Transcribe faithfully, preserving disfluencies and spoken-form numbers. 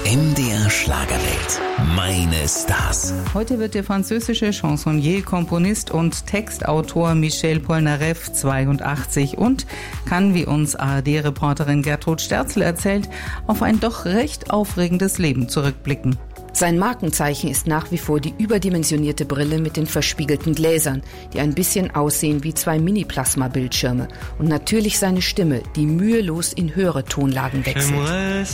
M D R Schlagerwelt. Meine Stars. Heute wird der französische Chansonnier, Komponist und Textautor Michel Polnareff zweiundachtzig und kann, wie uns A R D-Reporterin Gertrud Sterzel erzählt, auf ein doch recht aufregendes Leben zurückblicken. Sein Markenzeichen ist nach wie vor die überdimensionierte Brille mit den verspiegelten Gläsern, die ein bisschen aussehen wie zwei Mini-Plasma-Bildschirme. Und natürlich seine Stimme, die mühelos in höhere Tonlagen wechselt.